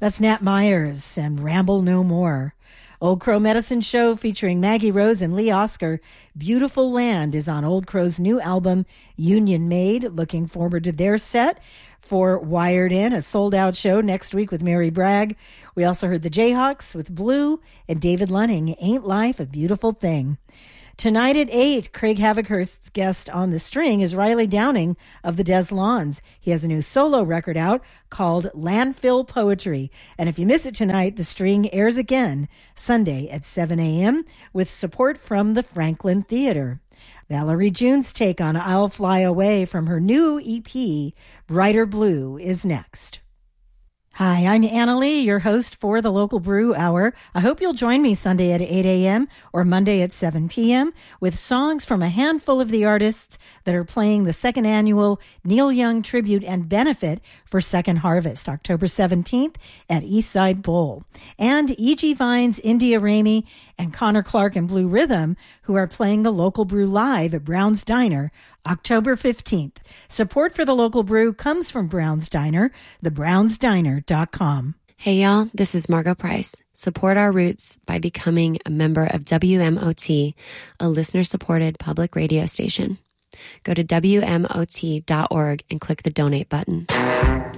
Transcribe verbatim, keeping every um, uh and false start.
That's Nat Myers and Ramble No More. Old Crow Medicine Show featuring Maggie Rose and Lee Oscar. Beautiful Land is on Old Crow's new album, Union Made. Looking forward to their set for Wired In, a sold-out show next week with Mary Bragg. We also heard the Jayhawks with Blue and David Lunning, Ain't Life a Beautiful Thing. Tonight at eight, Craig Havikhurst's guest on the string is Riley Downing of the Des Lawns. He has a new solo record out called Landfill Poetry. And if you miss it tonight, the string airs again Sunday at seven a.m. with support from the Franklin Theater. Valerie June's take on I'll Fly Away from her new E P, Brighter Blue, is next. Hi, I'm Anna Lee, your host for the Local Brew Hour. I hope you'll join me Sunday at eight a.m. or Monday at seven p.m. with songs from a handful of the artists that are playing the second annual Neil Young Tribute and Benefit for Second Harvest, October seventeenth at Eastside Bowl. And E G. Vines, India Ramey, and Connor Clark and Blue Rhythm, who are playing the Local Brew live at Brown's Diner October fifteenth. Support for the Local Brew comes from Brown's Diner, the browns diner dot com. Hey y'all, this is Margo Price. Support our roots by becoming a member of W M O T, a listener-supported public radio station. Go to W M O T dot org and click the donate button.